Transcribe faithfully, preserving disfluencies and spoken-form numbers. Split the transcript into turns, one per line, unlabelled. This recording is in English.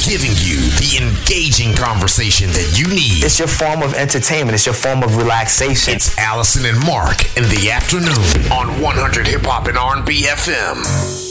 giving you the engaging conversation that you need.
It's your form of entertainment. It's your form of relaxation.
It's Allison and Mark in the afternoon on one hundred Hip Hop and R and B F M.